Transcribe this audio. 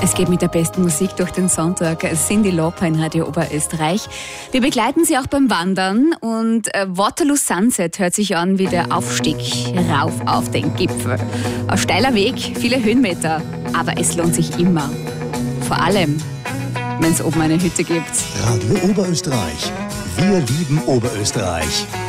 Es geht mit der besten Musik durch den Sonntag. Cyndi Lauper in Radio Oberösterreich. Wir begleiten Sie auch beim Wandern und Waterloo Sunset hört sich an wie der Aufstieg rauf auf den Gipfel. Ein steiler Weg, viele Höhenmeter, aber es lohnt sich immer. Vor allem, wenn es oben eine Hütte gibt. Radio Oberösterreich. Wir lieben Oberösterreich.